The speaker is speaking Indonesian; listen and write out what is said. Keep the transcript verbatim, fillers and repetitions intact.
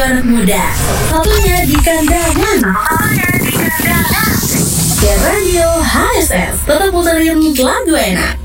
anak muda. Satunya di kandangan. Ya Radio H S S tetap puterin lagu enak.